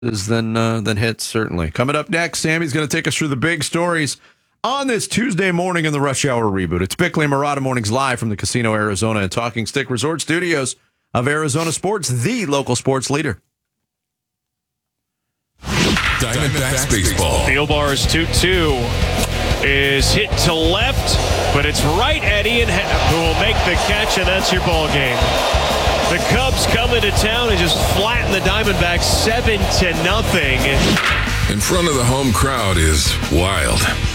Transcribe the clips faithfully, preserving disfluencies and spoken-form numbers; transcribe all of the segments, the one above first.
than uh, than hits, certainly. Coming up next, Sammy's going to take us through the big stories on this Tuesday morning in the Rush Hour Reboot. It's Bickley and Murata Mornings live from the Casino Arizona and Talking Stick Resort Studios of Arizona Sports, the local sports leader. Diamondbacks baseball. Field bars two two is hit to left, but it's right at Ian who will make the catch, and that's your ball game. The Cubs come into town and just flatten the Diamondbacks seven to nothing. In front of the home crowd is wild.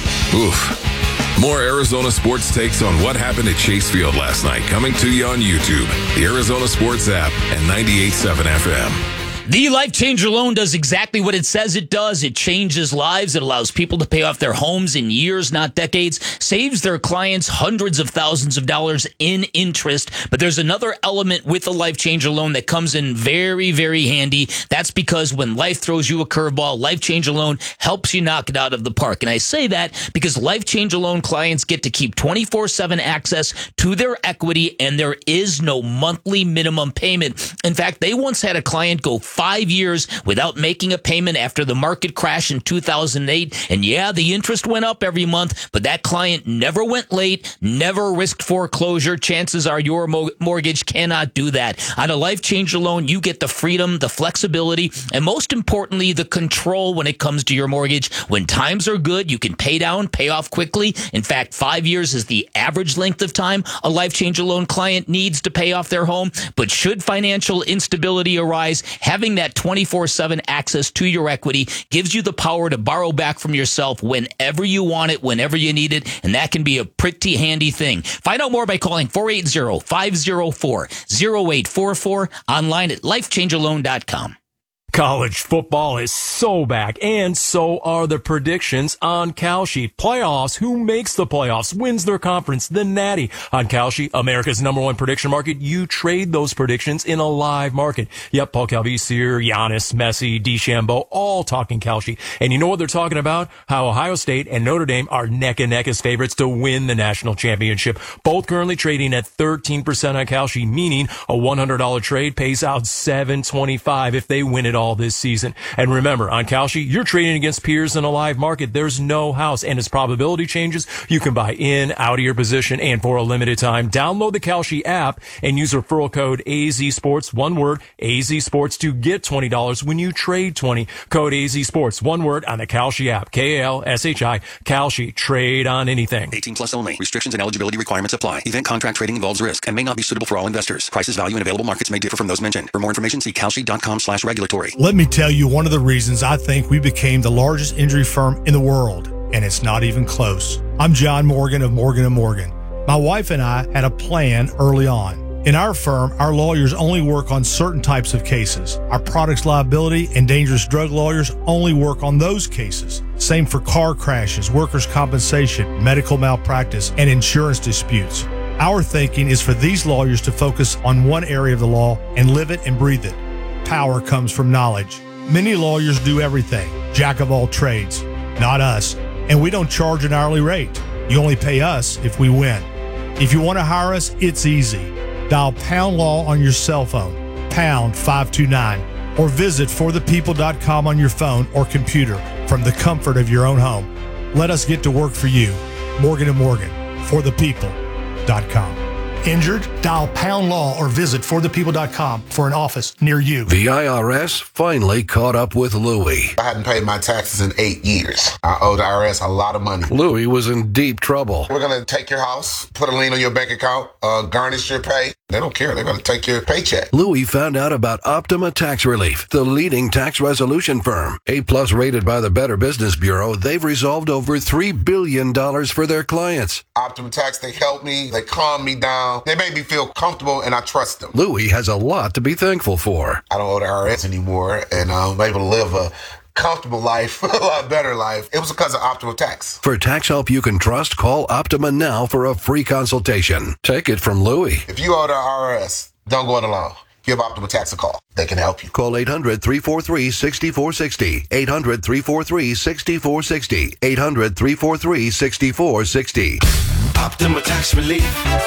Oof. More Arizona sports takes on what happened at Chase Field last night coming to you on YouTube, the Arizona Sports app, and ninety-eight point seven F M. The Life Changer loan does exactly what it says it does. It changes lives. It allows people to pay off their homes in years, not decades, saves their clients hundreds of thousands of dollars in interest. But there's another element with the Life Changer loan that comes in very, very handy. That's because when life throws you a curveball, Life Changer loan helps you knock it out of the park. And I say that because Life Changer loan clients get to keep twenty-four seven access to their equity, and there is no monthly minimum payment. In fact, they once had a client go five years without making a payment after the market crash in two thousand eight. And yeah, the interest went up every month, but that client never went late, never risked foreclosure. Chances are your mo- mortgage cannot do that. On a Life Changer loan, you get the freedom, the flexibility, and most importantly, the control when it comes to your mortgage. When times are good, you can pay down, pay off quickly. In fact, five years is the average length of time a Life Changer loan client needs to pay off their home. But should financial instability arise, having that twenty-four seven access to your equity gives you the power to borrow back from yourself whenever you want it, whenever you need it, and that can be a pretty handy thing. Find out more by calling four eight zero, five zero four, zero eight four four, online at life changer loan dot com. College football is so back, and so are the predictions on Kalshi. Playoffs, who makes the playoffs, wins their conference, the Natty. On Kalshi, America's number one prediction market, you trade those predictions in a live market. Yep, Paul Calvisier, Giannis, Messi, DeChambeau, all talking Kalshi. And you know what they're talking about? How Ohio State and Notre Dame are neck and neck as favorites to win the national championship. Both currently trading at thirteen percent on Kalshi, meaning a one hundred dollars trade pays out seven twenty-five if they win it all this season. And remember, on Kalshi, you're trading against peers in a live market. There's no house, and as probability changes, you can buy in, out of your position, and for a limited time. Download the Kalshi app and use referral code A Z Sports, one word, A Z Sports, to get twenty dollars when you trade twenty. Code A Z Sports, one word, on the Kalshi app. K A L S H I, Kalshi. Trade on anything. eighteen plus only. Restrictions and eligibility requirements apply. Event contract trading involves risk and may not be suitable for all investors. Prices, value, and available markets may differ from those mentioned. For more information, see kalshi.com slash regulatory. Let me tell you one of the reasons I think we became the largest injury firm in the world, and it's not even close. I'm John Morgan of Morgan and Morgan. My wife and I had a plan early on. In our firm, our lawyers only work on certain types of cases. Our products liability and dangerous drug lawyers only work on those cases. Same for car crashes, workers' compensation, medical malpractice, and insurance disputes. Our thinking is for these lawyers to focus on one area of the law and live it and breathe it. Power comes from knowledge. Many lawyers do everything, jack of all trades. Not us, and we don't charge an hourly rate. You only pay us if we win. If you want to hire us, it's easy. Dial Pound Law on your cell phone, pound five two nine, or visit for the people dot com on your phone or computer from the comfort of your own home. Let us get to work for you. Morgan and Morgan, for the people dot com. Injured? Dial Pound Law or visit for the people dot com for an office near you. The I R S finally caught up with Louie. I hadn't paid my taxes in eight years. I owe the I R S a lot of money. Louie was in deep trouble. We're going to take your house, put a lien on your bank account, uh, garnish your pay. They don't care. They're going to take your paycheck. Louie found out about Optima Tax Relief, the leading tax resolution firm. A-plus rated by the Better Business Bureau, they've resolved over three billion dollars for their clients. Optima Tax, they help me. They calm me down. They make me feel comfortable, and I trust them. Louie has a lot to be thankful for. I don't owe the I R S anymore, and I'm able to live a comfortable life, a lot better life. It was because of Optima Tax. For tax help you can trust, call Optima now for a free consultation. Take it from Louie. If you owe the I R S, don't go it alone. Give Optima Tax a call. They can help you. Call eight hundred, three four three, six four six zero. eight hundred, three four three, six four six zero. eight hundred, three four three, six four six zero. Optima Tax Relief.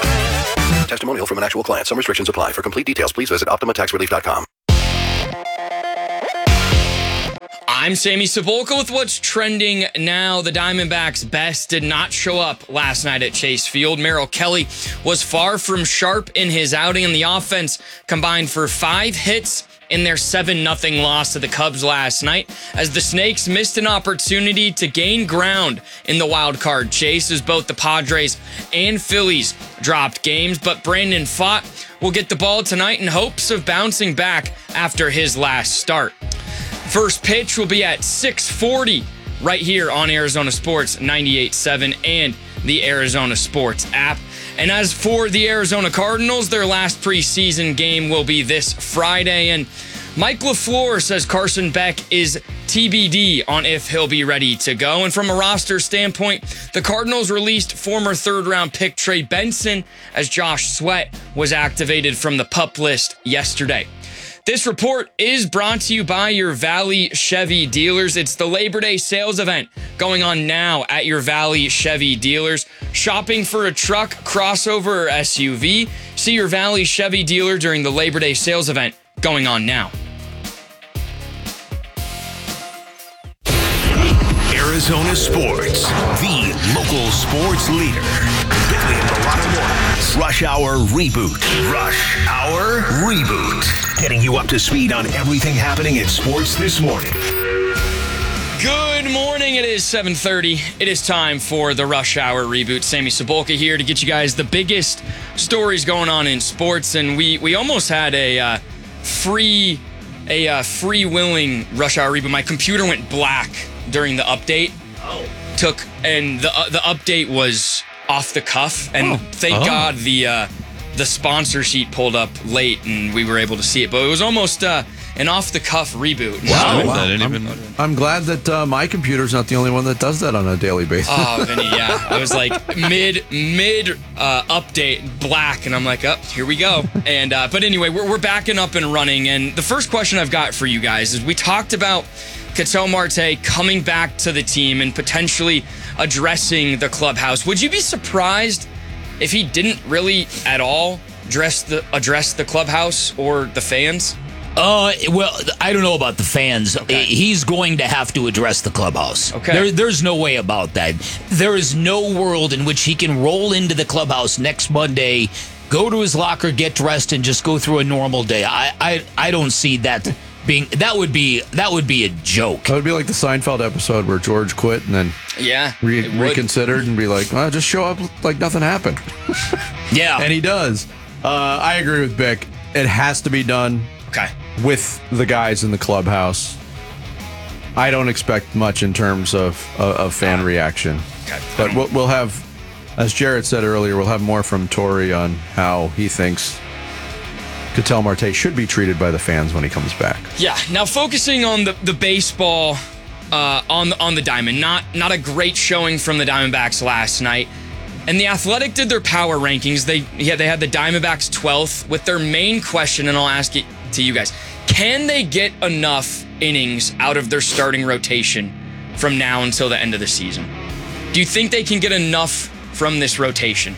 Testimonial from an actual client. Some restrictions apply. For complete details, please visit optima tax relief dot com. I'm Sammy Cebulka with what's trending now. The Diamondbacks' best did not show up last night at Chase Field. Merrill Kelly was far from sharp in his outing, and the offense combined for five hits in their seven nothing loss to the Cubs last night, as the Snakes missed an opportunity to gain ground in the wild card chase, as both the Padres and Phillies dropped games. But Brandon Pfaadt will get the ball tonight in hopes of bouncing back after his last start. First pitch will be at six forty right here on Arizona Sports ninety-eight point seven and the Arizona Sports app. And as for the Arizona Cardinals, their last preseason game will be this Friday. And Mike LaFleur says Carson Beck is T B D on if he'll be ready to go. And from a roster standpoint, the Cardinals released former third-round pick Trey Benson as Josh Sweat was activated from the PUP list yesterday. This report is brought to you by your Valley Chevy dealers. It's the Labor Day sales event going on now at your Valley Chevy dealers. Shopping for a truck, crossover, or S U V? See your Valley Chevy dealer during the Labor Day sales event going on now. Arizona Sports, the local sports leader. Bickley and Marotta Mornings. Rush Hour Reboot. Rush Hour Reboot. Getting you up to speed on everything happening in sports this morning. Good morning. It is seven thirty. It is time for the Rush Hour Reboot. Sammy Cebulka here to get you guys the biggest stories going on in sports. And we, we almost had a uh, free, a uh, free-willing Rush Hour Reboot. My computer went black during the update. Oh. Took and the uh, the update was off the cuff, and oh. thank oh. God the uh, the sponsor sheet pulled up late, and we were able to see it. But it was almost uh, an off the cuff reboot. Wow! wow. I'm, even... I'm glad that uh, my computer's not the only one that does that on a daily basis. Oh, Vinny, yeah. I was like mid mid uh, update black, and I'm like, oh, here we go. And uh, but anyway, we're we're backing up and running. And the first question I've got for you guys is: we talked about Ketel Marte coming back to the team and potentially addressing the clubhouse. Would you be surprised if he didn't really at all address the address the clubhouse or the fans? Uh, well, I don't know about the fans. Okay. He's going to have to address the clubhouse. Okay. There, there's no way about that. There is no world in which he can roll into the clubhouse next Monday, go to his locker, get dressed, and just go through a normal day. I, I, I don't see that being. That would be that would be a joke. That would be like the Seinfeld episode where George quit and then yeah re- reconsidered and be like, well, just show up like nothing happened. Yeah, and he does. Uh, I agree with Bick. It has to be done. Okay. With the guys in the clubhouse. I don't expect much in terms of uh, of fan reaction. Okay. But we'll, we'll have, as Jarrett said earlier, we'll have more from Torey on how he thinks Ketel Marte should be treated by the fans when he comes back. Yeah. Now focusing on the, the baseball uh, on the, on the diamond, not not a great showing from the Diamondbacks last night. And the Athletic did their power rankings. They yeah, they had the Diamondbacks twelfth with their main question, and I'll ask it to you guys. Can they get enough innings out of their starting rotation from now until the end of the season? Do you think they can get enough from this rotation?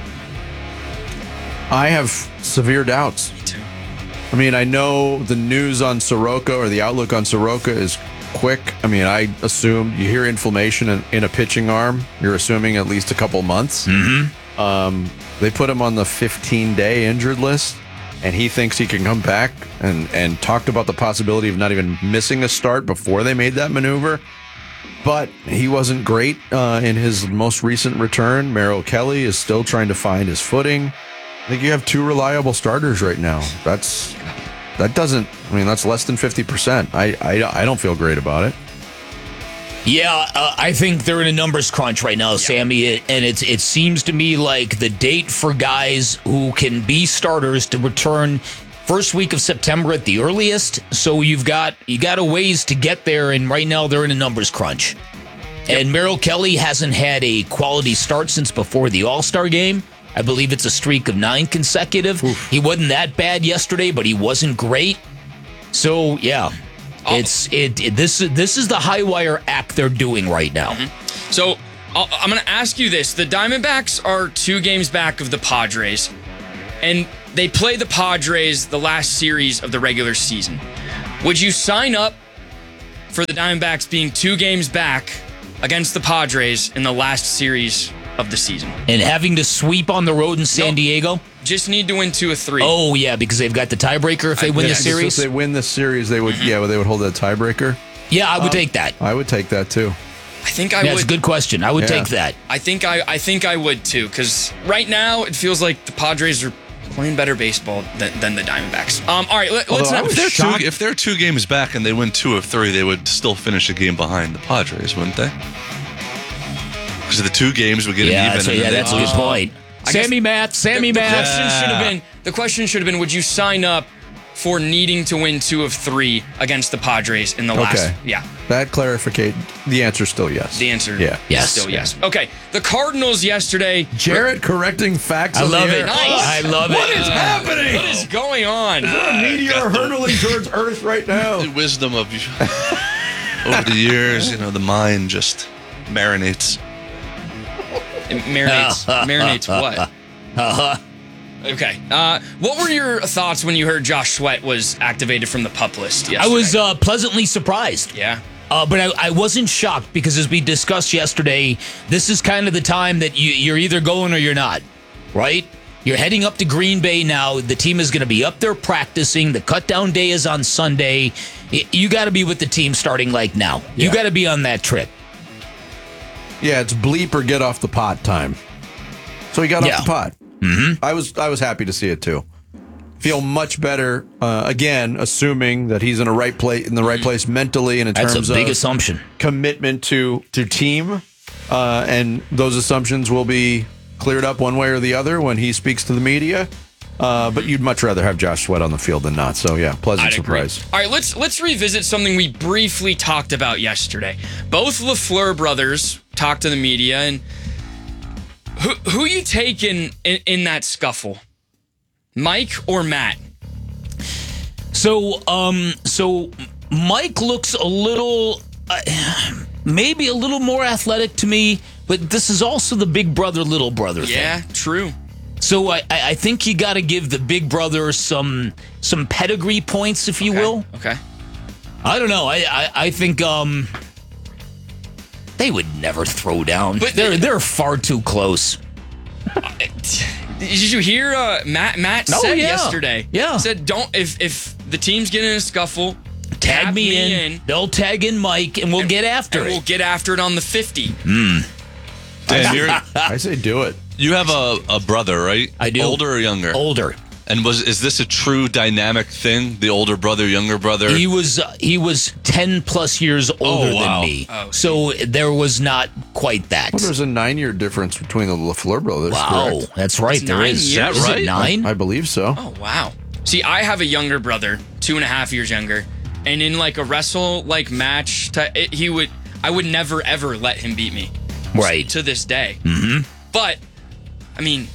I have severe doubts. Me too. I mean, I know the news on Soroka or the outlook on Soroka is quick. I mean, I assume you hear inflammation in, in a pitching arm. You're assuming at least a couple months. Mm-hmm. Um, they put him on the fifteen-day injured list, and he thinks he can come back and, and talked about the possibility of not even missing a start before they made that maneuver. But he wasn't great uh, in his most recent return. Merrill Kelly is still trying to find his footing. I think you have two reliable starters right now. That's that doesn't. I mean, that's less than fifty percent. I I, I don't feel great about it. Yeah, uh, I think they're in a numbers crunch right now, Sammy, and it's it seems to me like the date for guys who can be starters to return first week of September at the earliest. So you've got you got a ways to get there, and right now they're in a numbers crunch. Yep. And Merrill Kelly hasn't had a quality start since before the All-Star game. I believe it's a streak of nine consecutive. Oof. He wasn't that bad yesterday, but he wasn't great. So yeah. It's it, it. This this is the high wire act they're doing right now. Mm-hmm. So I'll, I'm going to ask you this: the Diamondbacks are two games back of the Padres, and they play the Padres the last series of the regular season. Would you sign up for the Diamondbacks being two games back against the Padres in the last series of the season. And having to sweep on the road in San Nope. Diego? Just need to win two or three. Oh, yeah, because they've got the tiebreaker if they win Yeah, the so series. If they win the series, they would. Yeah, well, they would hold that tiebreaker. Yeah, I would Um, take that. I would take that too. I think I That's would. a good question. I would Yeah. take that. I think I, I think I would too, because right now it feels like the Padres are playing better baseball than, than the Diamondbacks. Um, all right, let, let's Although I not. was If they're, shocked- two, if they're two games back and they win two of three, they would still finish a game behind the Padres, wouldn't they? Because the two games would get Yeah, it even. that's, and yeah, then they that's a lose. good point. I guess Sammy Math, Sammy the, the Math. question should have been the question should have been: would you sign up for needing to win two of three against the Padres in the last? Okay. Yeah. That clarificate. The answer is still yes. The answer Yeah. is Yes. still yes. Okay. The Cardinals yesterday. Jared correcting facts. I on the love air. it. Nice. I love What it. is happening? What is going on? A meteor hurtling towards Earth right now. The wisdom of over the years, you know, the mind just marinates. It marinates. marinates what? Uh-huh. Okay. Uh, what were your thoughts when you heard Josh Sweat was activated from the PUP list yesterday? I was uh, pleasantly surprised. Yeah. Uh, but I, I wasn't shocked because, as we discussed yesterday, this is kind of the time that you, you're either going or you're not, right? You're heading up to Green Bay now. The team is going to be up there practicing. The cut-down day is on Sunday. Y- You got to be with the team starting like now. You Yeah. got to be on that trip. Yeah, it's bleep or get off the pot time. So he got Yeah. off the pot. Mm-hmm. I was I was happy to see it too. Feel much better uh, again, assuming that he's in a right place in the right place mentally and in That's terms a big of assumption. commitment to to team, uh, and those assumptions will be cleared up one way or the other when he speaks to the media. Uh, but you'd much rather have Josh Sweat on the field than not. So yeah, pleasant I'd agree. surprise. All right, let's let's revisit something we briefly talked about yesterday. Both LaFleur brothers talked to the media, and who who you taking in, in that scuffle, Mike or Matt? So, um, so Mike looks a little, uh, maybe a little more athletic to me, but this is also the big brother, little brother thing. Yeah, true. So I, I I think you got to give the big brother some some pedigree points, if you Okay, will. Okay. I don't know. I, I, I think um they would never throw down. But they're they- they're far too close. Did you hear uh, Matt? Matt Oh, said yeah. yesterday. Yeah. Said don't if if the team's getting in a scuffle, Tag tap me, in, They'll tag in Mike, and we'll get after and it. we'll get after it on the fifty. Dan, you're, I say do it. you have a, a brother, right? I do. Older or younger? Older. And was is this a true dynamic thing? The older brother, younger brother? He was uh, he was ten plus years older wow. than me, Oh, so there was not quite that. Well, there's a nine year difference between the LaFleur brothers. Wow, correct? that's right. It's There nine is. years? Is Right? it nine? I believe so. Oh wow. See, I have a younger brother, two and a half years younger, and in like a wrestle like match, ty- it, he would I would never ever let him beat me. Right. To this day. Mm-hmm. But I mean,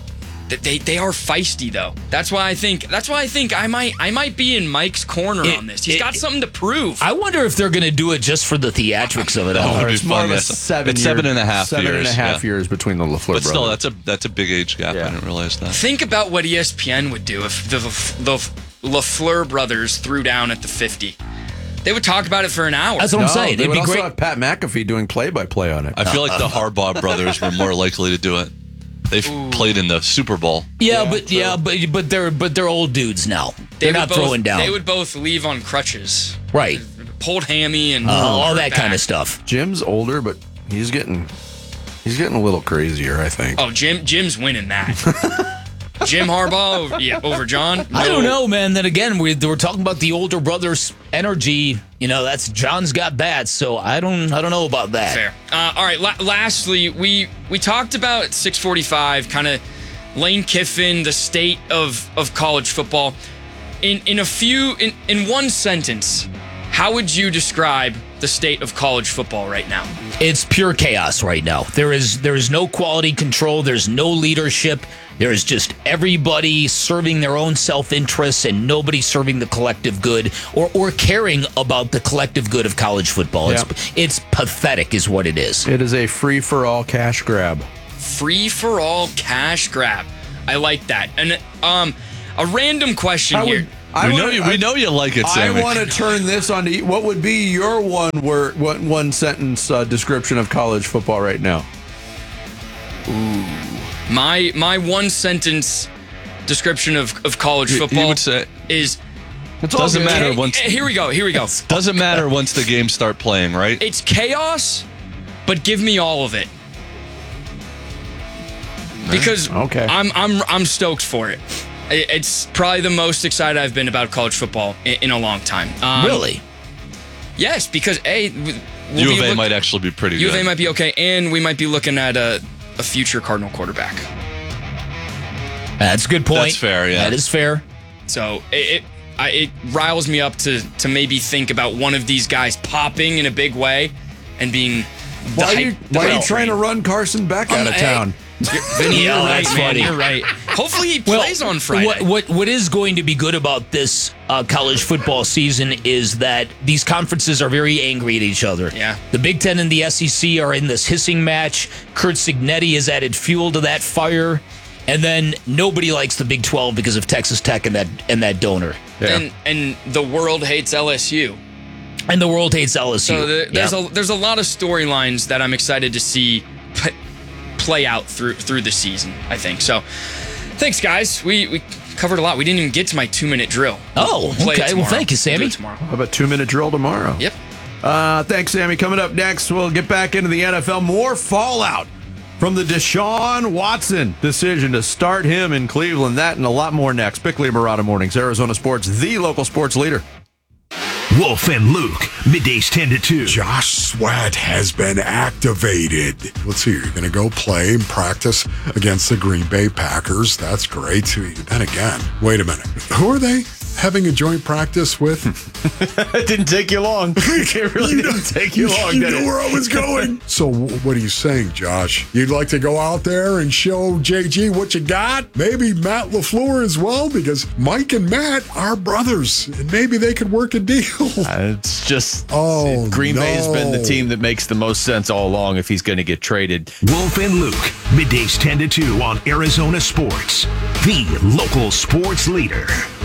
th- they they are feisty though. That's why I think that's why I think I might I might be in Mike's corner It- on this. He's it- got something to prove. I wonder if they're going to do it just for the theatrics of it all. would be It's more fun, of a yes. seven. It's year- seven and a half seven and a years, half yeah. years between the LaFleur but brothers. still, that's a that's a big age gap. Yeah. I didn't realize that. Think about what E S P N would do if the the LaFleur brothers threw down at the fifty. They would talk about it for an hour. That's what No, I'm saying. they It'd would be also great. have Pat McAfee doing play by play on it. I feel like the Harbaugh brothers were more likely to do it. They've played in the Super Bowl. Yeah, but yeah, but but they're but they're old dudes now. They They're would not both, throwing down. They would both leave on crutches. Right. Pulled hammy and Uh, all hurt that kind back. of stuff. Jim's older, but he's getting he's getting a little crazier, I think. Oh, Jim Jim's winning that. Jim Harbaugh over, yeah, over John? I No. don't know, man. Then again, we we're talking about the older brother's energy. You know, that's John's got bats, so I don't I don't know about that. Fair. Uh, all right. La- lastly, we we talked about six forty-five, kind of Lane Kiffin, the state of of college football. In in a few in in one sentence, how would you describe the state of college football right now? It's pure chaos right now. There is there is no quality control. There's no leadership. There is just everybody serving their own self-interests and nobody serving the collective good or or caring about the collective good of college football. Yeah. It's it's pathetic, is what it is. It is a free for all cash grab. Free for all cash grab. I like that. And um, a random question How here. would, I we wanna, know you. We know you like it, Sammy. I want to turn this on to you. What would be your one word, one, one sentence uh, description of college football right now? Ooh. My my one sentence description of, of college football you would say, is doesn't matter once. Here we go. Here we go. Doesn't matter once the games start playing, right? It's chaos, but give me all of it. Because okay. I'm I'm I'm stoked for it. It's probably the most excited I've been about college football in, in a long time. Um, really? Yes, because A, we'll U of A look, might actually be pretty U good. of A might be okay, and we might be looking at a, a future Cardinal quarterback. That's a good point. That's fair, yeah. That is fair. So it it, I, it riles me up to to maybe think about one of these guys popping in a big way and being. Why are you, the why are you hype trying to train. run Carson Beck out of Hey, town? Vinny, you're Oh, right, that's man. funny. You're right. Hopefully he plays on Friday. What, what what is going to be good about this uh, college football season is that these conferences are very angry at each other. Yeah. The Big Ten and the S E C are in this hissing match. Kurt Signetti has added fuel to that fire. And then nobody likes the Big twelve because of Texas Tech and that and that donor. Yeah. And and the world hates L S U. And the world hates L S U. So the, there's Yep. a there's a lot of storylines that I'm excited to see p- play out through through the season, I think. So thanks, guys. We we covered a lot. We didn't even get to my two minute drill. Oh, We'll play it okay. Well, tomorrow. thank you, We'll do Sammy. it tomorrow. How about two minute drill tomorrow? Yep. Uh, thanks, Sammy. Coming up next, we'll get back into the N F L. More fallout from the Deshaun Watson decision to start him in Cleveland. That and a lot more next. Bickley and Murata Mornings, Arizona Sports, the local sports leader. Wolf and Luke, middays ten to two. Josh Sweat has been activated. Let's see, you're going to go play and practice against the Green Bay Packers. That's great. Then again, wait a minute. Who are they having a joint practice with? It didn't take you long. It really You didn't take you long, You did knew it? where I was going. So what are you saying, Josh? You'd like to go out there and show J G what you got? Maybe Matt LaFleur as well, because Mike and Matt are brothers, and maybe they could work a deal. Uh, it's just Oh, Green Bay has been the no. team that makes the most sense all along if he's going to get traded. Wolf and Luke, middays ten to two on Arizona Sports, the local sports leader.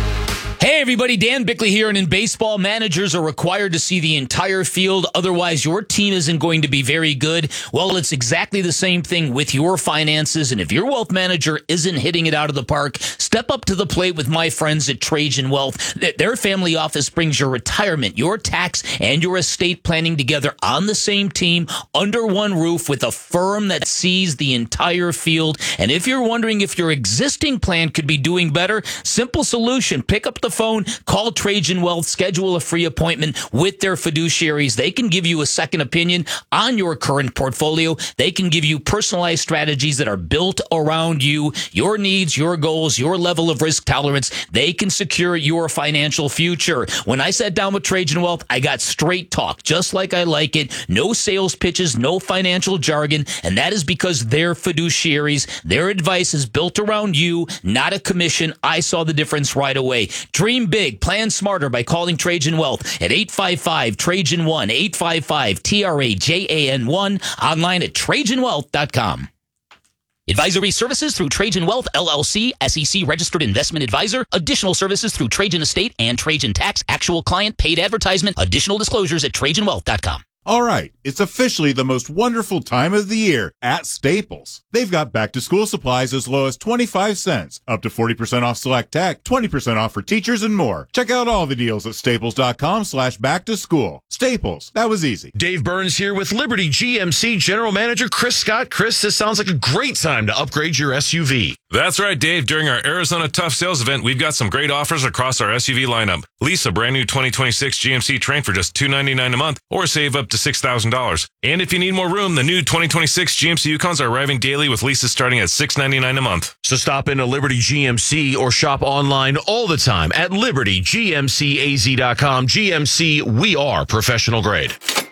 Hey everybody, Dan Bickley here, and in baseball, managers are required to see the entire field, otherwise your team isn't going to be very good. Well, it's exactly the same thing with your finances, and if your wealth manager isn't hitting it out of the park, step up to the plate with my friends at Trajan Wealth. Their family office brings your retirement, your tax, and your estate planning together on the same team, under one roof, with a firm that sees the entire field. And if you're wondering if your existing plan could be doing better, simple solution. Pick up the phone, call Trajan Wealth, schedule a free appointment with their fiduciaries. They can give you a second opinion on your current portfolio. They can give you personalized strategies that are built around you, your needs, your goals, your level of risk tolerance. They can secure your financial future. When I sat down with Trajan Wealth, I got straight talk, just like I like it. No sales pitches, no financial jargon, and that is because they're fiduciaries. Their advice is built around you, not a commission. I saw the difference right away. Dream big, plan smarter by calling Trajan Wealth at eight five five Trajan one, eight five five T R A J A N one, online at Trajan Wealth dot com. Advisory services through Trajan Wealth, L L C, S E C registered investment advisor. Additional services through Trajan Estate and Trajan Tax. Actual client paid advertisement. Additional disclosures at Trajan Wealth dot com. All right, it's officially the most wonderful time of the year at Staples. They've got back-to-school supplies as low as twenty-five cents, up to forty percent off select tech, twenty percent off for teachers, and more. Check out all the deals at staples.com slash back-to-school. Staples, that was easy. Dave Burns here with Liberty G M C General Manager Chris Scott. Chris, this sounds like a great time to upgrade your S U V. That's right, Dave. During our Arizona Tough Sales event, we've got some great offers across our S U V lineup. Lease a brand new twenty twenty-six G M C Train for just two hundred ninety-nine dollars a month, or save up to six thousand dollars. And if you need more room, the new twenty twenty-six G M C Yukons are arriving daily with leases starting at six hundred ninety-nine dollars a month. So stop into Liberty G M C or shop online all the time at liberty g m c a z dot com. G M C, we are professional grade.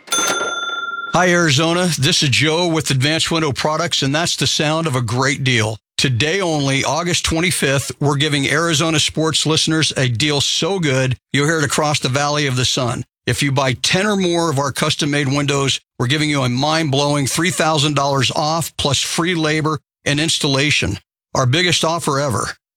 Hi, Arizona. This is Joe with Advanced Window Products, and that's the sound of a great deal. Today only, August twenty-fifth, we're giving Arizona sports listeners a deal so good, you'll hear it across the Valley of the Sun. If you buy ten or more of our custom-made windows, we're giving you a mind-blowing three thousand dollars off plus free labor and installation. Our biggest offer ever.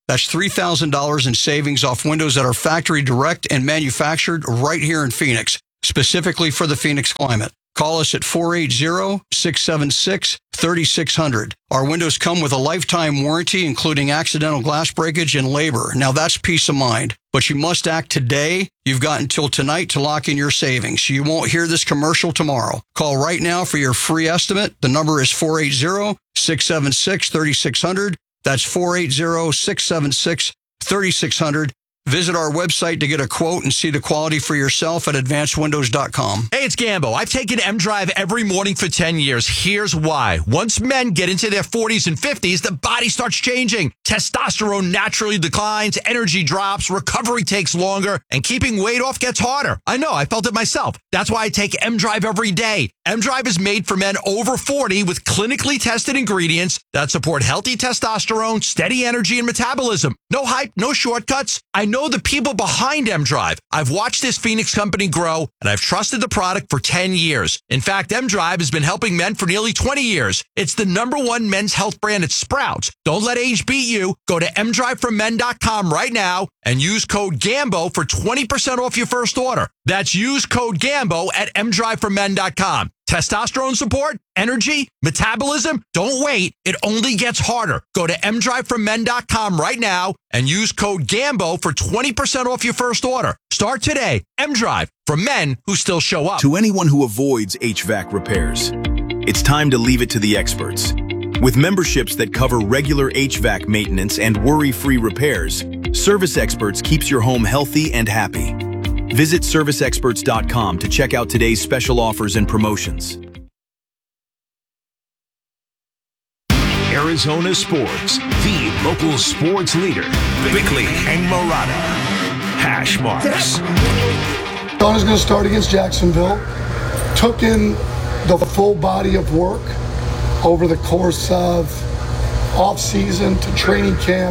That's three thousand dollars in savings off windows that are factory direct and manufactured right here in Phoenix, specifically for the Phoenix climate. Call us at four eight zero, six seven six, three six zero zero. Our windows come with a lifetime warranty, including accidental glass breakage and labor. Now that's peace of mind. But you must act today. You've got until tonight to lock in your savings. You won't hear this commercial tomorrow. Call right now for your free estimate. The number is four eight zero, six seven six, three six zero zero. That's four eight zero, six seven six, three six zero zero. Visit our website to get a quote and see the quality for yourself at advanced windows dot com. Hey, it's Gambo. I've taken M-Drive every morning for ten years. Here's why. Once men get into their forties and fifties, the body starts changing. Testosterone naturally declines, energy drops, recovery takes longer, and keeping weight off gets harder. I know, I felt it myself. That's why I take M-Drive every day. M-Drive is made for men over forty with clinically tested ingredients that support healthy testosterone, steady energy, and metabolism. No hype, no shortcuts. I know the people behind M-Drive. I've watched this Phoenix company grow, and I've trusted the product for ten years. In fact, M-Drive has been helping men for nearly twenty years. It's the number one men's health brand at Sprouts. Don't let age beat you. Go to m drive for men dot com right now and use code GAMBO for twenty percent off your first order. That's use code GAMBO at m drive for men dot com. Testosterone support, energy, metabolism, don't wait. It only gets harder. Go to m drive for men dot com right now and use code GAMBO for twenty percent off your first order. Start today. M-Drive, for men who still show up. To anyone who avoids H V A C repairs, it's time to leave it to the experts. With memberships that cover regular H V A C maintenance and worry-free repairs, Service Experts keeps your home healthy and happy. Visit service experts dot com to check out today's special offers and promotions. Arizona Sports, the local sports leader. Bickley and Marotta. Hash marks. Arizona's going to start against Jacksonville. Took in the full body of work over the course of off-season to training camp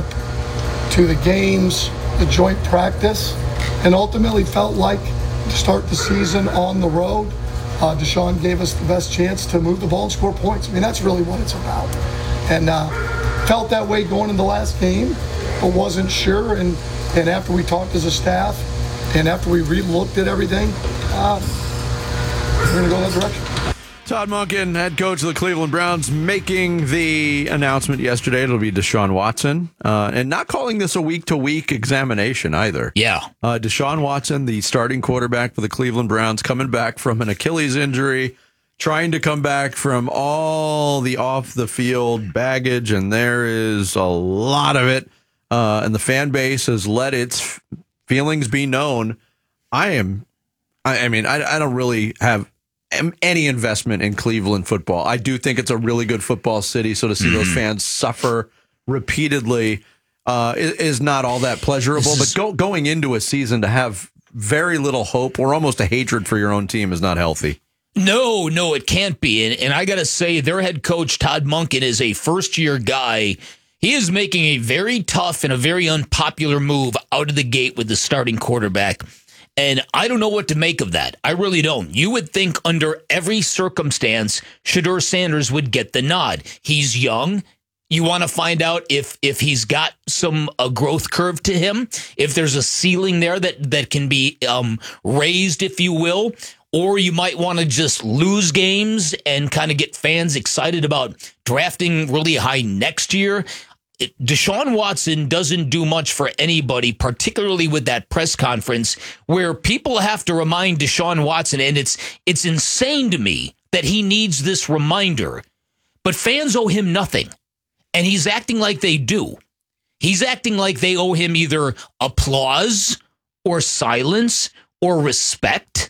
to the games, the joint practice, and ultimately felt like to start the season on the road, uh, Deshaun gave us the best chance to move the ball and score points. I mean, that's really what it's about. And uh, felt that way going in the last game, but wasn't sure. And, and after we talked as a staff, and after we re-looked at everything, uh, we're going to go that direction. Todd Monken, head coach of the Cleveland Browns, making the announcement yesterday. It'll be Deshaun Watson, uh, and not calling this a week-to-week examination either. Yeah. Uh, Deshaun Watson, the starting quarterback for the Cleveland Browns, coming back from an Achilles injury, trying to come back from all the off-the-field baggage, and there is a lot of it, uh, and the fan base has let its feelings be known. I am, I, I mean, I, I don't really have any investment in Cleveland football. I do think it's a really good football city, so to see mm-hmm. those fans suffer repeatedly uh, is, is not all that pleasurable. Is, but go, going into a season to have very little hope or almost a hatred for your own team is not healthy. No, no, it can't be. And, and I got to say, their head coach, Todd Monken, is a first-year guy. He is making a very tough and a very unpopular move out of the gate with the starting quarterback. And I don't know what to make of that. I really don't. You would think under every circumstance, Shedeur Sanders would get the nod. He's young. You want to find out if if he's got some a growth curve to him, if there's a ceiling there that, that can be um, raised, if you will. Or you might want to just lose games and kind of get fans excited about drafting really high next year. Deshaun Watson doesn't do much for anybody, particularly with that press conference where people have to remind Deshaun Watson, and it's it's insane to me that he needs this reminder, but fans owe him nothing, and he's acting like they do. He's acting like they owe him either applause or silence or respect.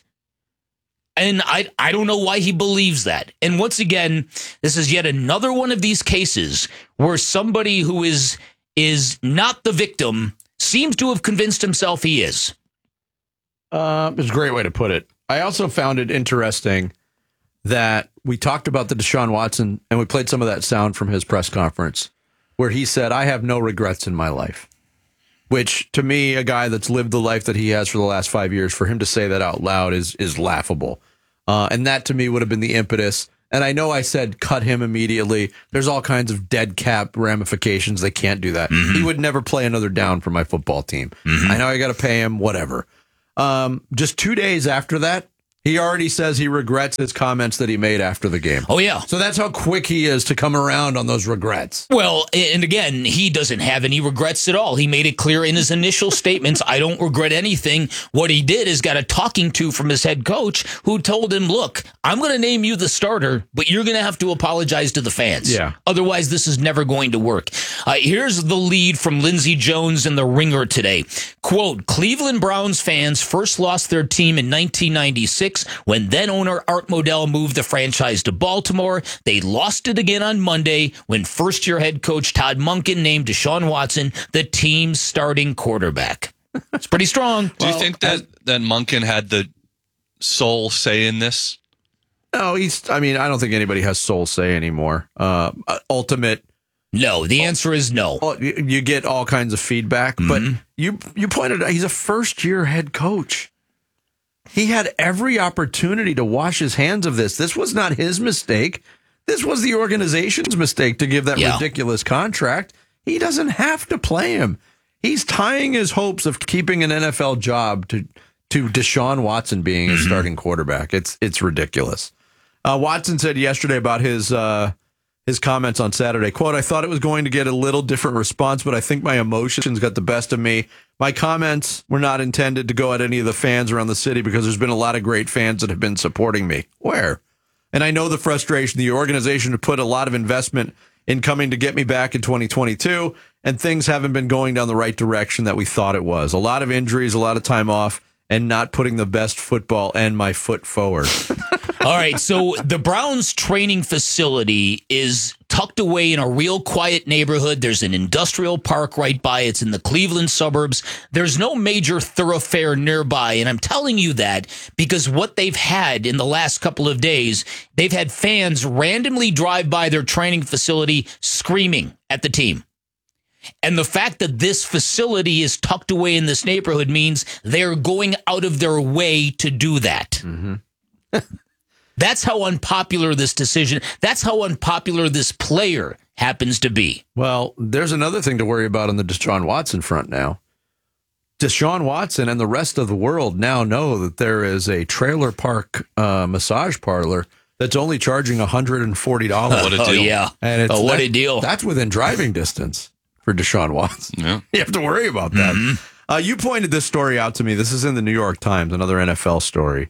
And I I don't know why he believes that. And once again, this is yet another one of these cases where somebody who is is not the victim seems to have convinced himself he is. Uh, it's a great way to put it. I also found it interesting that we talked about the Deshaun Watson, and we played some of that sound from his press conference, where he said, I have no regrets in my life. Which, to me, a guy that's lived the life that he has for the last five years, for him to say that out loud is is laughable. Uh, and that, to me, would have been the impetus. And I know I said cut him immediately. There's all kinds of dead cap ramifications. They can't do that. Mm-hmm. He would never play another down for my football team. Mm-hmm. I know I got to pay him, whatever. Um, just two days after that, he already says he regrets his comments that he made after the game. Oh, yeah. So that's how quick he is to come around on those regrets. Well, and again, he doesn't have any regrets at all. He made it clear in his initial statements, I don't regret anything. What he did is got a talking to from his head coach who told him, look, I'm going to name you the starter, but you're going to have to apologize to the fans. Yeah. Otherwise, this is never going to work. Uh, here's the lead from Lindsey Jones in The Ringer today. Quote, Cleveland Browns fans first lost their team in nineteen ninety-six when then owner Art Modell moved the franchise to Baltimore. They lost it again on Monday when first-year head coach Todd Monken named Deshaun Watson the team's starting quarterback. It's pretty strong. Do you think that, that Monken had the sole say in this? No, he's, I mean, I don't think anybody has sole say anymore. Uh, ultimate. No, the answer is no. You, you get all kinds of feedback, Mm-hmm. but you, you pointed out he's a first-year head coach. He had every opportunity to wash his hands of this. This was not his mistake. This was the organization's mistake to give that Yeah. ridiculous contract. He doesn't have to play him. He's tying his hopes of keeping an N F L job to to Deshaun Watson being his starting quarterback. It's it's ridiculous. Uh, Watson said yesterday about his uh, his comments on Saturday, quote, I thought it was going to get a little different response, but I think my emotions got the best of me. My comments were not intended to go at any of the fans around the city because there's been a lot of great fans that have been supporting me. Where? And I know the frustration. The organization had put a lot of investment in coming to get me back in twenty twenty-two, and things haven't been going down the right direction that we thought it was. A lot of injuries, a lot of time off, and not putting the best football and my foot forward. All right, so the Browns training facility is tucked away in a real quiet neighborhood. There's an industrial park right by. It's in the Cleveland suburbs. There's no major thoroughfare nearby, and I'm telling you that because what they've had in the last couple of days, they've had fans randomly drive by their training facility screaming at the team. And the fact that this facility is tucked away in this neighborhood means they're going out of their way to do that. Mm-hmm. That's how unpopular this decision, that's how unpopular this player happens to be. Well, there's another thing to worry about on the Deshaun Watson front now. Deshaun Watson and the rest of the world now know that there is a trailer park uh, massage parlor that's only charging one hundred forty dollars. What a deal. Oh, yeah. And it's, oh, what that, a deal. That's within driving distance for Deshaun Watson. Yeah. You have to worry about that. Mm-hmm. Uh, you pointed this story out to me. This is in the New York Times, another N F L story.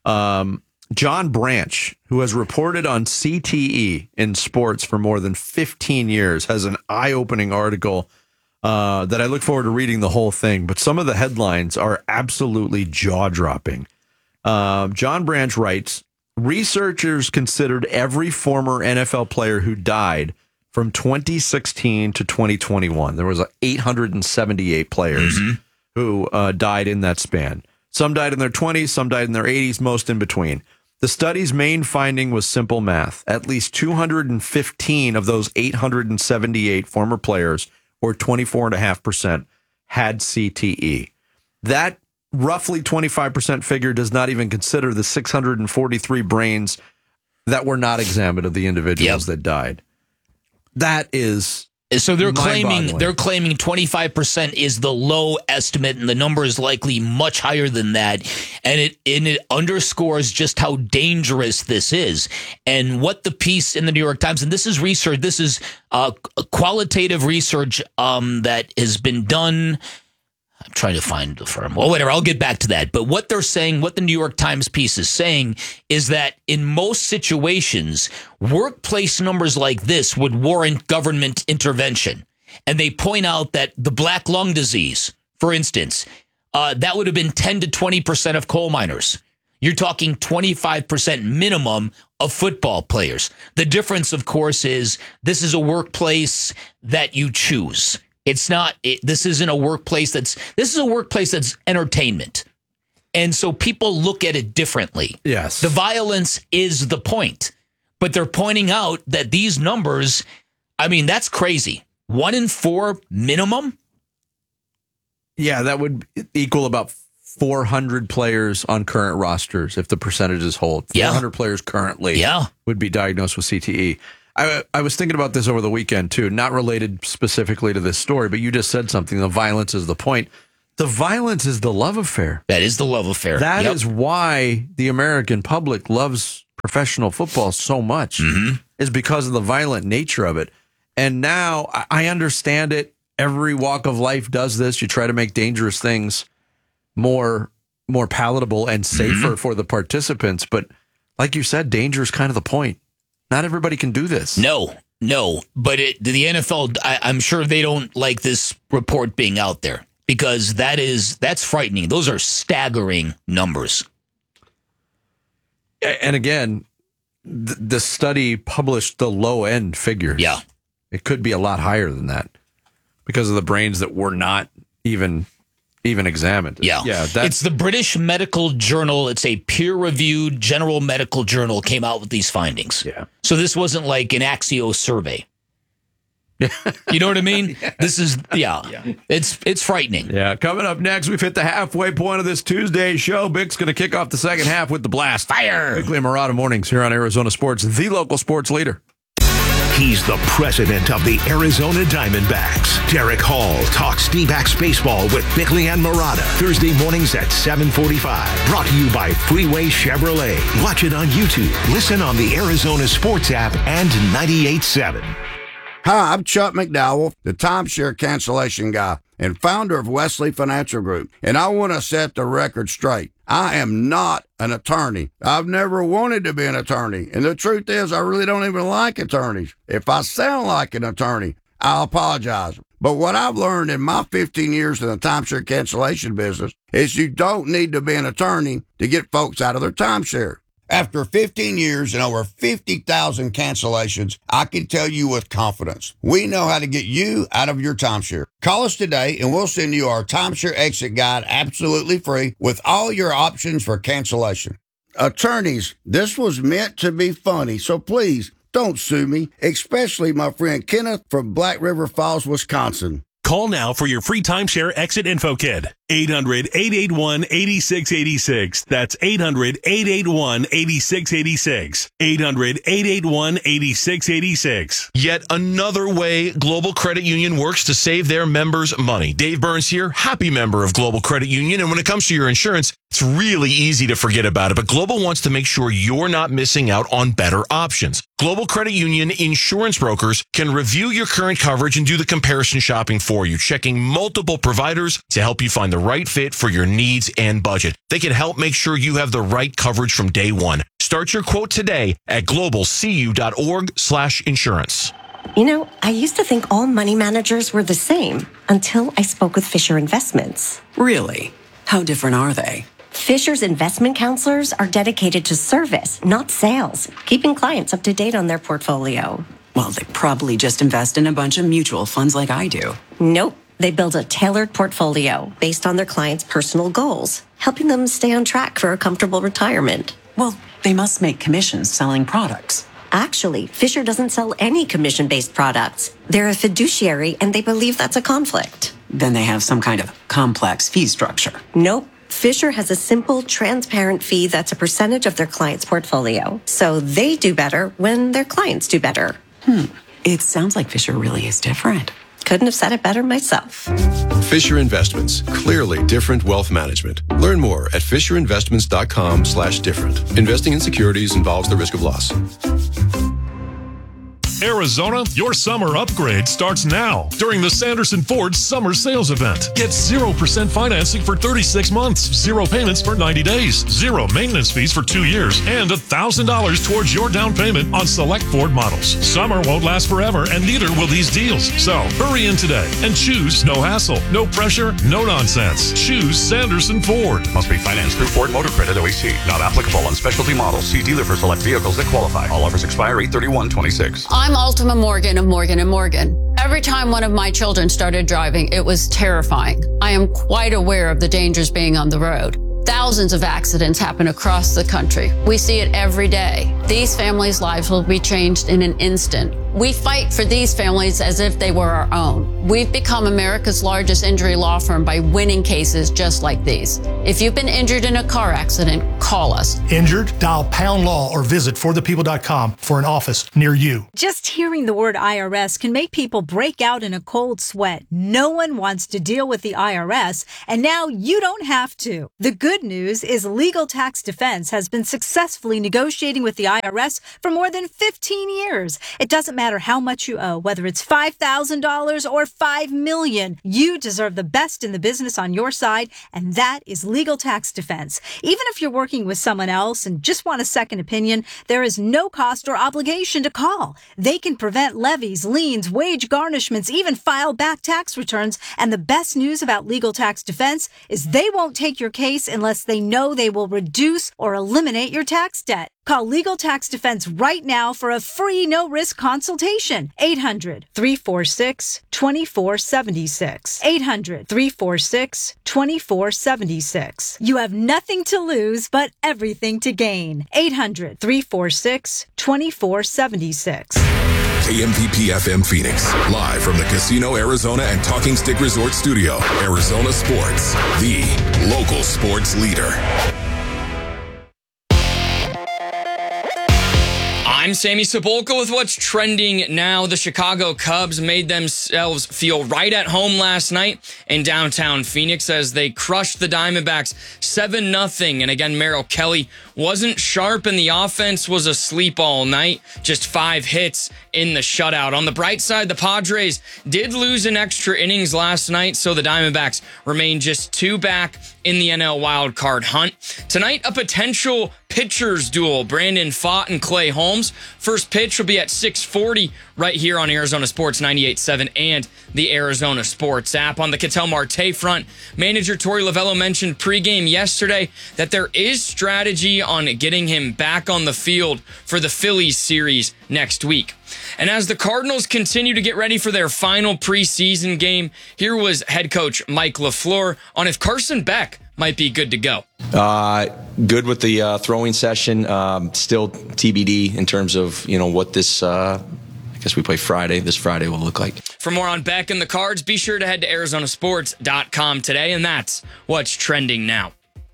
Um, John Branch, who has reported on C T E in sports for more than fifteen years, has an eye-opening article uh, that I look forward to reading the whole thing. But some of the headlines are absolutely jaw-dropping. Uh, John Branch writes, researchers considered every former N F L player who died from twenty sixteen to twenty twenty-one. There was eight hundred seventy-eight players mm-hmm. who uh, died in that span. Some died in their twenties, some died in their eighties, most in between. The study's main finding was simple math. At least two hundred fifteen of those eight hundred seventy-eight former players, or twenty-four point five percent, had C T E. That roughly twenty-five percent figure does not even consider the six hundred forty-three brains that were not examined of the individuals yep. that died. That is so they're claiming they're claiming twenty-five percent is the low estimate, and the number is likely much higher than that. And it and it underscores just how dangerous this is. And what the piece in the New York Times, and this is research, this is uh, qualitative research um, that has been done. I'm trying to find the firm. Well, whatever, I'll get back to that. But what they're saying, what the New York Times piece is saying, is that in most situations, workplace numbers like this would warrant government intervention. And they point out that the black lung disease, for instance, uh, that would have been ten to twenty percent of coal miners. You're talking twenty-five percent minimum of football players. The difference, of course, is this is a workplace that you choose. It's not, it, this isn't a workplace that's, this is a workplace that's entertainment. And so people look at it differently. Yes. The violence is the point. But they're pointing out that these numbers, I mean, that's crazy. One in four minimum? Yeah, that would equal about four hundred players on current rosters, if the percentages hold. Yeah. four hundred players currently Yeah. would be diagnosed with C T E. I, I was thinking about this over the weekend, too, not related specifically to this story, but you just said something. The violence is the point. The violence is the love affair. That is the love affair. That Yep. is why the American public loves professional football so much, Mm-hmm. is because of the violent nature of it. And now I- I understand it. Every walk of life does this. You try to make dangerous things more more palatable and safer Mm-hmm. for the participants. But like you said, danger is kind of the point. Not everybody can do this. No, no. But it, the N F L, I, I'm sure they don't like this report being out there because that is that's frightening. Those are staggering numbers. And again, th- the study published the low end figures. Yeah. It could be a lot higher than that because of the brains that were not even even examined. Yeah. Yeah. That's, It's the British Medical Journal. It's a peer-reviewed general medical journal came out with these findings. Yeah. So this wasn't like an Axios survey. You know what I mean? Yeah. This is, yeah, it's it's frightening. Yeah, coming up next, we've hit the halfway point of this Tuesday show. Bick's going to kick off the second half with the blast. Fire! Bickley and Murata mornings here on Arizona Sports, the local sports leader. He's the president of the Arizona Diamondbacks. Derek Hall talks D-backs baseball with Bickley and Murata. Thursday mornings at seven forty-five. Brought to you by Freeway Chevrolet. Watch it on YouTube. Listen on the Arizona Sports app and ninety-eight point seven. Hi, I'm Chuck McDowell, the timeshare cancellation guy and founder of Wesley Financial Group, and I want to set the record straight. I am not an attorney. I've never wanted to be an attorney, and the truth is I really don't even like attorneys. If I sound like an attorney, I'll apologize. But what I've learned in my fifteen years in the timeshare cancellation business is you don't need to be an attorney to get folks out of their timeshare. After fifteen years and over fifty thousand cancellations, I can tell you with confidence, we know how to get you out of your timeshare. Call us today and we'll send you our timeshare exit guide absolutely free with all your options for cancellation. Attorneys, this was meant to be funny, so please don't sue me, especially my friend Kenneth from Black River Falls, Wisconsin. Call now for your free timeshare exit info kit. eight hundred, eight eight one, eight six eight six. That's eight hundred, eight eight one, eight six eight six. eight hundred, eight eight one, eight six eight six. Yet another way Global Credit Union works to save their members money. Dave Burns here, happy member of Global Credit Union. And when it comes to your insurance, it's really easy to forget about it, but Global wants to make sure you're not missing out on better options. Global Credit Union insurance brokers can review your current coverage and do the comparison shopping for you, checking multiple providers to help you find the right fit for your needs and budget. They can help make sure you have the right coverage from day one. Start your quote today at globalcu.org slash insurance. You know, I used to think all money managers were the same until I spoke with Fisher Investments. Really? How different are they? Fisher's investment counselors are dedicated to service, not sales, keeping clients up to date on their portfolio. Well, they probably just invest in a bunch of mutual funds like I do. Nope. They build a tailored portfolio based on their clients' personal goals, helping them stay on track for a comfortable retirement. Well, they must make commissions selling products. Actually, Fisher doesn't sell any commission-based products. They're a fiduciary, and they believe that's a conflict. Then they have some kind of complex fee structure. Nope. Fisher has a simple, transparent fee that's a percentage of their client's portfolio. So they do better when their clients do better. Hmm. It sounds like Fisher really is different. Couldn't have said it better myself. Fisher Investments. Clearly different wealth management. Learn more at fisherinvestments.com slash different. Investing in securities involves the risk of loss. Arizona, your summer upgrade starts now during the Sanderson Ford Summer Sales Event. Get zero percent financing for thirty-six months, zero payments for ninety days, zero maintenance fees for two years, and one thousand dollars towards your down payment on select Ford models. Summer won't last forever, and neither will these deals. So hurry in today and choose no hassle, no pressure, no nonsense. Choose Sanderson Ford. Must be financed through Ford Motor Credit O E C. Not applicable on specialty models. See dealer for select vehicles that qualify. All offers expire eight thirty-one twenty-six. I'm Ultima Morgan of Morgan and Morgan. Every time one of my children started driving, it was terrifying. I am quite aware of the dangers being on the road. Thousands of accidents happen across the country. We see it every day. These families' lives will be changed in an instant. We fight for these families as if they were our own. We've become America's largest injury law firm by winning cases just like these. If you've been injured in a car accident, call us. Injured? Dial pound law or visit for the people dot com for an office near you. Just hearing the word I R S can make people break out in a cold sweat. No one wants to deal with the I R S, and now you don't have to. The good news is Legal Tax Defense has been successfully negotiating with the I R S for more than fifteen years. It doesn't matter how much you owe, whether it's five thousand dollars or five million dollars. You deserve the best in the business on your side, and that is Legal Tax Defense. Even if you're working with someone else and just want a second opinion, there is no cost or obligation to call. They can prevent levies, liens, wage garnishments, even file back tax returns. And the best news about Legal Tax Defense is they won't take your case unless they know they will reduce or eliminate your tax debt. Call Legal Tax Defense right now for a free no-risk consultation. eight hundred, three four six, two four seven six. eight hundred, three four six, two four seven six. You have nothing to lose but everything to gain. eight hundred, three four six, two four seven six. K M P P F M Phoenix, live from the Casino Arizona and Talking Stick Resort Studio. Arizona Sports, the local sports leader. I'm Sammy Sepulka with what's trending now. The Chicago Cubs made themselves feel right at home last night in downtown Phoenix as they crushed the Diamondbacks seven nothing. And again, Merrill Kelly wasn't sharp and the offense was asleep all night. Just five hits in the shutout. On the bright side, the Padres did lose in extra innings last night, so the Diamondbacks remain just two back in the N L wildcard hunt. Tonight, a potential pitchers duel. Brandon Pfaadt and Clay Holmes. First pitch will be at six forty right here on Arizona Sports ninety-eight point seven and the Arizona Sports app. On the Ketel Marte front, manager Torey Lovello mentioned pregame yesterday that there is strategy on getting him back on the field for the Phillies series next week. And as the Cardinals continue to get ready for their final preseason game, here was head coach Mike LaFleur on if Carson Beck might be good to go. Uh, good with the uh, throwing session. Um, still T B D in terms of, you know, what this, uh, I guess we play Friday, this Friday will look like. For more on Beck and the Cards, be sure to head to Arizona Sports dot com today, and that's what's trending now.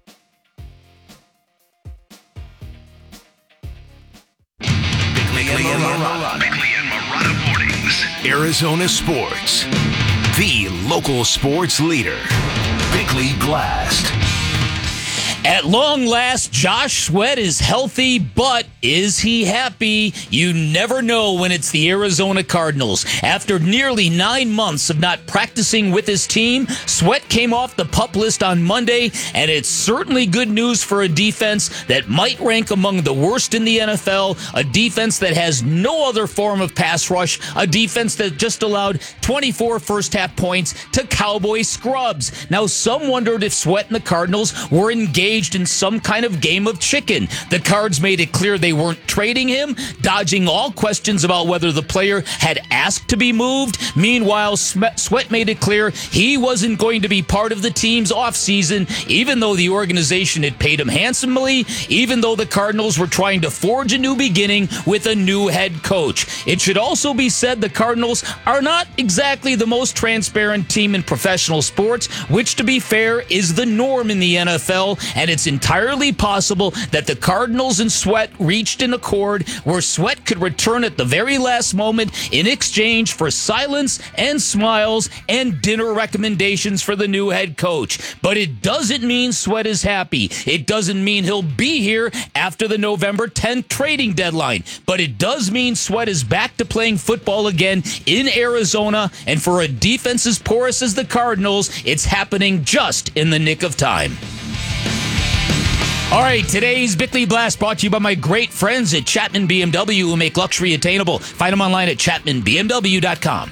Bickley and Marotta. Bickley and Marotta mornings. Arizona Sports, the local sports leader. Bickley Blast. At long last, Josh Sweat is healthy, but is he happy? You never know when it's the Arizona Cardinals. After nearly nine months of not practicing with his team, Sweat came off the PUP list on Monday, and it's certainly good news for a defense that might rank among the worst in the N F L, a defense that has no other form of pass rush, a defense that just allowed twenty-four first-half points to Cowboy scrubs. Now, some wondered if Sweat and the Cardinals were engaged in some kind of game of chicken. The Cards made it clear they weren't trading him, dodging all questions about whether the player had asked to be moved. Meanwhile, Sweat made it clear he wasn't going to be part of the team's offseason, even though the organization had paid him handsomely, even though the Cardinals were trying to forge a new beginning with a new head coach. It should also be said the Cardinals are not exactly the most transparent team in professional sports, which, to be fair, is the norm in the N F L, and it's entirely possible that the Cardinals and Sweat reached an accord where Sweat could return at the very last moment in exchange for silence and smiles and dinner recommendations for the new head coach. But it doesn't mean Sweat is happy. It doesn't mean he'll be here after the November tenth trading deadline. But it does mean Sweat is back to playing football again in Arizona, and for a defense as porous as the Cardinals, it's happening just in the nick of time. All right, today's Bickley Blast brought to you by my great friends at Chapman B M W who make luxury attainable. Find them online at chapman b m w dot com.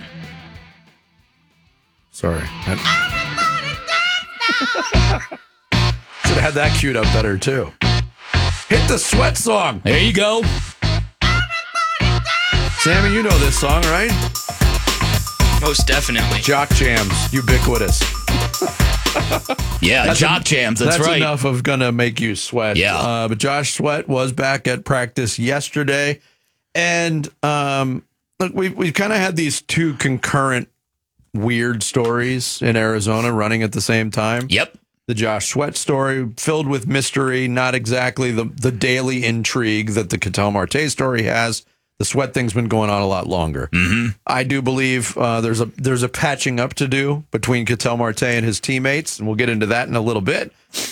Sorry. Should have had that queued up better, too. Hit the Sweat song. There you go. Sammy, you know this song, right? Most definitely. Jock Jams, ubiquitous. Yeah, that's Jock en- Jams, that's, that's right. enough of going to make you sweat. Yeah. Uh, but Josh Sweat was back at practice yesterday. And um, look, we've, we've kind of had these two concurrent weird stories in Arizona running at the same time. Yep. The Josh Sweat story filled with mystery, not exactly the, the daily intrigue that the Ketel Marte story has. The Sweat thing's been going on a lot longer. Mm-hmm. I do believe uh, there's a there's a patching up to do between Ketel Marte and his teammates, and we'll get into that in a little bit.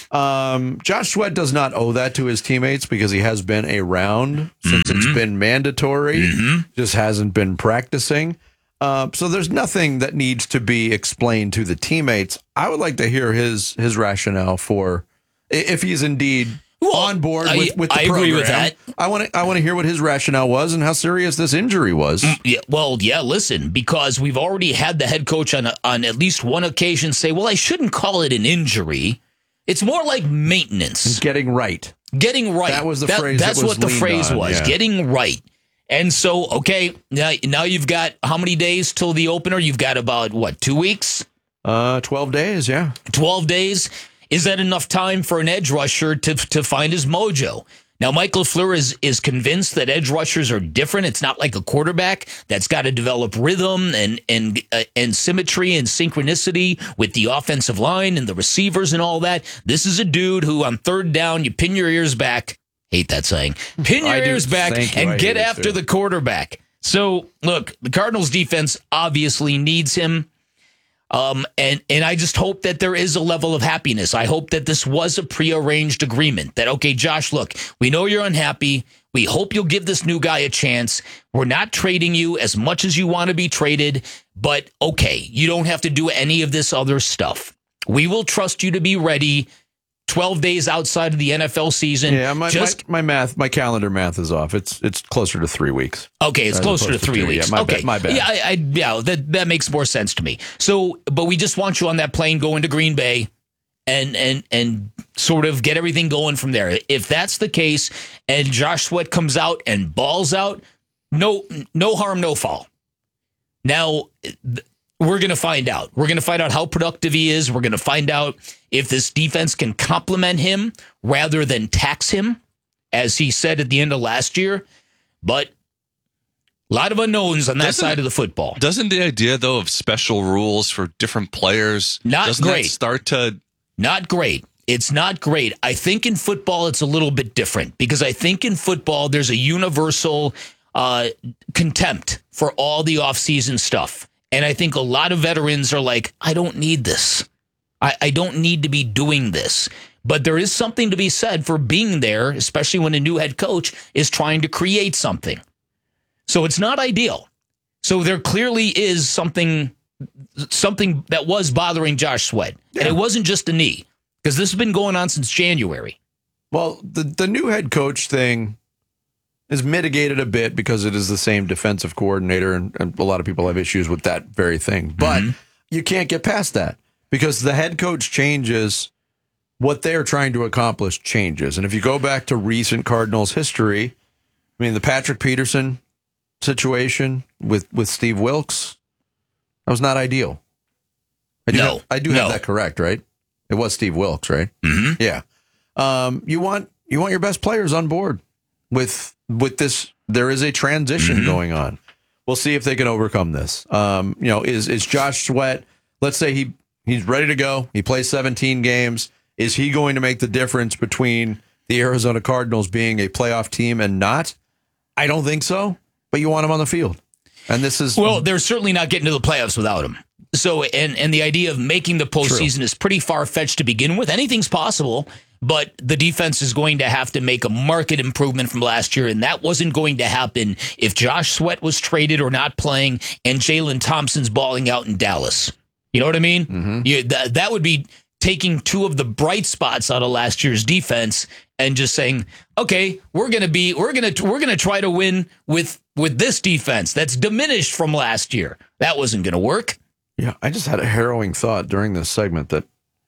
Um, Josh Sweat does not owe that to his teammates because he has been around since Mm-hmm. it's been mandatory, Mm-hmm. just hasn't been practicing. Uh, so there's nothing that needs to be explained to the teammates. I would like to hear his his rationale for if he's indeed on board I- with, with the I program. agree with that. I want to I want to hear what his rationale was and how serious this injury was. Yeah, well, yeah, listen, because we've already had the head coach on on at least one occasion say, well, I shouldn't call it an injury. It's more like maintenance. Getting right. Getting right. That was the phrase that That's was what the leaned phrase on, was. yeah. Getting right. And so, okay, now, now you've got how many days till the opener? You've got about, what, two weeks? Uh, twelve days, yeah. twelve days. Is that enough time for an edge rusher to to find his mojo? Now, Michael Fleur is is convinced that edge rushers are different. It's not like a quarterback that's got to develop rhythm and and uh, and symmetry and synchronicity with the offensive line and the receivers and all that. This is a dude who on third down, you pin your ears back. Hate that saying. Pin your I do. ears back Thank you. and I get hate it after too. the quarterback. So, look, the Cardinals defense obviously needs him. Um, and, and I just hope that there is a level of happiness. I hope that this was a prearranged agreement that, okay, Josh, look, we know you're unhappy. We hope you'll give this new guy a chance. We're not trading you as much as you want to be traded, but okay, you don't have to do any of this other stuff. We will trust you to be ready twelve days outside of the N F L season. Yeah, my, Just my, my math, my calendar math is off. It's it's closer to three weeks. Okay, it's As closer to opposed three two. weeks. Yeah, my okay, bad, my bad. Yeah, I, I, yeah, that that makes more sense to me. So, but we just want you on that plane going to Green Bay, and and and sort of get everything going from there. If that's the case, and Josh Sweat comes out and balls out, no no harm, no foul. Now, th- we're going to find out. We're going to find out how productive he is. We're going to find out if this defense can complement him rather than tax him, as he said at the end of last year. But a lot of unknowns on that Doesn't- side of the football. Doesn't the idea, though, of special rules for different players Not doesn't great. that start to Not great. It's not great. I think in football it's a little bit different because I think in football there's a universal uh, contempt for all the offseason stuff. And I think a lot of veterans are like, I don't need this. I, I don't need to be doing this. But there is something to be said for being there, especially when a new head coach is trying to create something. So it's not ideal. So there clearly is something something that was bothering Josh Sweat. And it wasn't just a knee, because this has been going on since January. Well, the the new head coach thing is mitigated a bit because it is the same defensive coordinator, and, and a lot of people have issues with that very thing. But Mm-hmm. you can't get past that because the head coach changes, what they're trying to accomplish changes. And if you go back to recent Cardinals history, I mean, the Patrick Peterson situation with, with Steve Wilkes, that was not ideal. I do No, have, I do no. have that correct, right? It was Steve Wilkes, right? Mm-hmm. Yeah. Um, you want you want your best players on board with with this. There is a transition Mm-hmm. going on. We'll see if they can overcome this. Um, you know, is is Josh Sweat? Let's say he he's ready to go. He plays seventeen games. Is he going to make the difference between the Arizona Cardinals being a playoff team and not? I don't think so. But you want him on the field, and this is Well, they're certainly not getting to the playoffs without him. So, and and the idea of making the postseason True. is pretty far-fetched to begin with. Anything's possible, but the defense is going to have to make a marked improvement from last year, and that wasn't going to happen if Josh Sweat was traded or not playing and Jalen Thompson's balling out in Dallas. You know what I mean? Mm-hmm. You, that, that would be taking two of the bright spots out of last year's defense and just saying, okay, we're gonna be, we're gonna, we're gonna try to win with with this defense that's diminished from last year. That wasn't gonna work. Yeah, I just had a harrowing thought during this segment that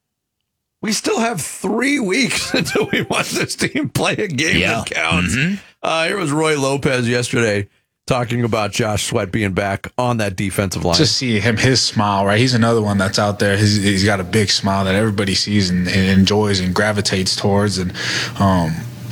we still have three weeks until we watch this team play a game Yeah. that counts. Mhm. Uh, here was Roy Lopez yesterday talking about Josh Sweat being back on that defensive line. To see him, his smile, right? He's another one that's out there. He's, he's got a big smile that everybody sees and, and enjoys and gravitates towards. And um,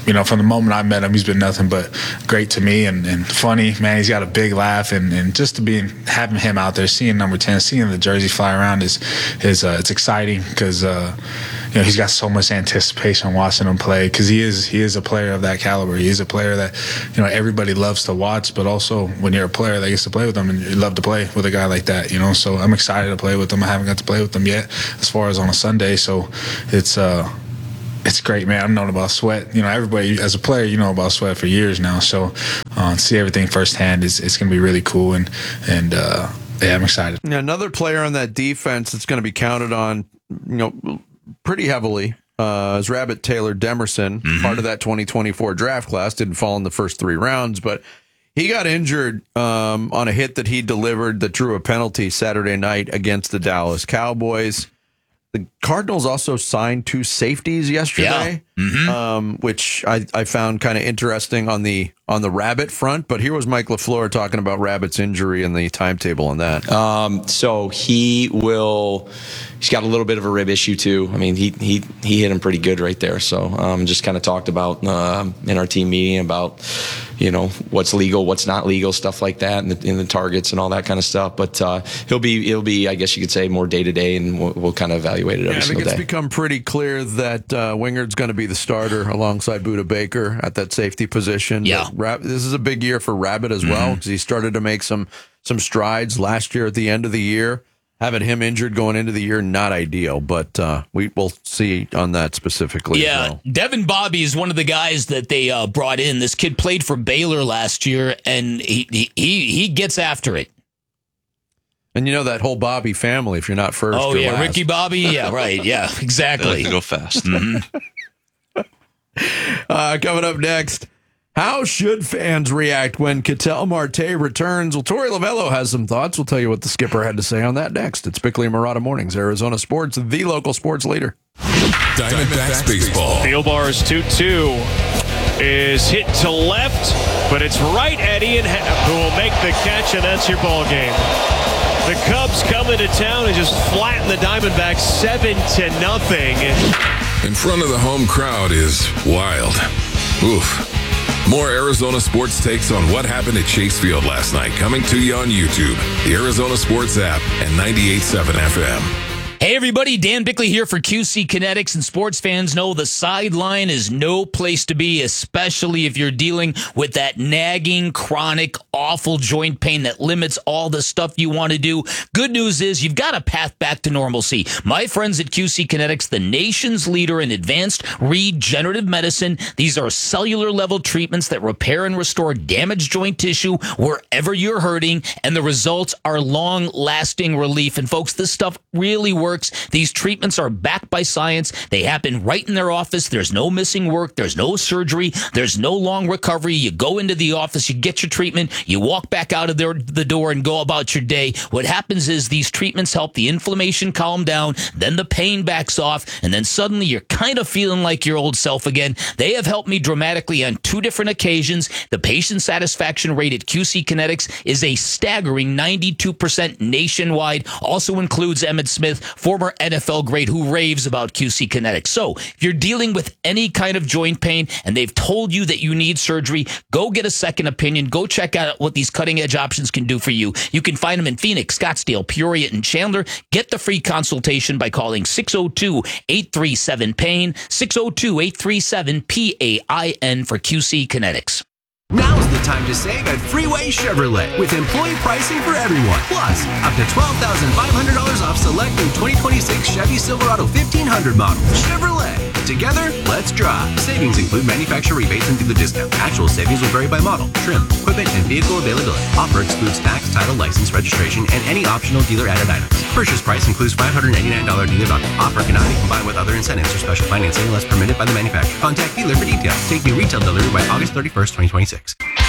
you know, from the moment I met him, he's been nothing but great to me and, and funny. Man, he's got a big laugh, and, and just to be having him out there, seeing number ten, seeing the jersey fly around is is uh, it's exciting because uh, you know he's got so much anticipation watching him play because he is he is a player of that caliber. He is a player that you know everybody loves to watch, but also when you're a player that gets to play with him, and you love to play with a guy like that, you know. So I'm excited to play with him. I haven't got to play with him yet, as far as on a Sunday. So it's uh. It's great, man. I've known about Sweat. You know, everybody, as a player, you know about Sweat for years now. So uh, to see everything firsthand is it's going to be really cool. And, and uh, yeah, I'm excited. Yeah, another player on that defense that's going to be counted on, you know, pretty heavily uh, is Rabbit Taylor Demerson, mm-hmm. part of that twenty twenty-four draft class. Didn't fall in the first three rounds, but he got injured um, on a hit that he delivered that drew a penalty Saturday night against the Dallas Cowboys. The Cardinals also signed two safeties yesterday, yeah. mm-hmm. um, which I, I found kind of interesting on the on the Rabbit front. But here was Mike LaFleur talking about Rabbit's injury and the timetable on that. Um, so he will. He's got a little bit of a rib issue too. I mean, he he he hit him pretty good right there. So um, just kind of talked about uh, in our team meeting about you know what's legal, what's not legal, stuff like that, and the, in the targets and all that kind of stuff. But uh, he'll be he'll be I guess you could say more day to day, and we'll, we'll kind of evaluate it every yeah, I think single it's day. become pretty clear that uh, Wingard's going to be the starter alongside Budda Baker at that safety position. Yeah, Rab- this is a big year for Rabbit as well because mm-hmm. he started to make some some strides last year at the end of the year. Having him injured going into the year, not ideal, but uh, we will see on that specifically. Yeah, as well. Devin Bobby is one of the guys that they uh, brought in. This kid played for Baylor last year, and he he he gets after it. And you know that whole Bobby family, if you're not first Oh, or yeah, last. Ricky Bobby, yeah, right, yeah, exactly. They like to go fast. Mm-hmm. uh, coming up next, how should fans react when Ketel Marte returns? Well, Torey Lovello has some thoughts. We'll tell you what the skipper had to say on that next. It's Bickley and Murata Mornings, Arizona Sports, the local sports leader. Diamondbacks baseball. Thielbar's two two is hit to left, but it's right at Ian Happ, who will make the catch, and that's your ball game. The Cubs come into town and just flatten the Diamondbacks seven to nothing. In front of the home crowd is wild. Oof. More Arizona sports takes on what happened at Chase Field last night coming to you on YouTube, the Arizona Sports app, and ninety-eight point seven F M. Hey everybody, Dan Bickley here for Q C Kinetics, and sports fans know the sideline is no place to be, especially if you're dealing with that nagging, chronic, awful joint pain that limits all the stuff you want to do. Good news is you've got a path back to normalcy. My friends at Q C Kinetics, the nation's leader in advanced regenerative medicine, these are cellular level treatments that repair and restore damaged joint tissue wherever you're hurting, and the results are long lasting relief. And folks, this stuff really works. These treatments are backed by science. They happen right in their office. There's no missing work. There's no surgery. There's no long recovery. You go into the office, you get your treatment, you walk back out of there, the door and go about your day. What happens is these treatments help the inflammation calm down, then the pain backs off, and then suddenly you're kind of feeling like your old self again. They have helped me dramatically on two different occasions. The patient satisfaction rate at Q C Kinetics is a staggering ninety-two percent nationwide. Also includes Emmitt Smith, former N F L great, who raves about Q C Kinetics. So if you're dealing with any kind of joint pain and they've told you that you need surgery, go get a second opinion. Go check out what these cutting-edge options can do for you. You can find them in Phoenix, Scottsdale, Peoria, and Chandler. Get the free consultation by calling six oh two, eight three seven, pain, six oh two, eight three seven, P A I N for Q C Kinetics. Now's the time to save at Freeway Chevrolet with employee pricing for everyone. Plus, up to twelve thousand five hundred dollars off select new twenty twenty-six Chevy Silverado fifteen hundred model. Chevrolet. Together, let's drive. Savings include manufacturer rebates and dealer discount. Actual savings will vary by model, trim, equipment, and vehicle availability. Offer excludes tax, title, license, registration, and any optional dealer-added items. Purchase price includes five hundred eighty-nine dollars dealer value. Offer cannot be combined with other incentives or special financing unless permitted by the manufacturer. Contact dealer for details. Take new retail delivery by August thirty-first, twenty twenty-six.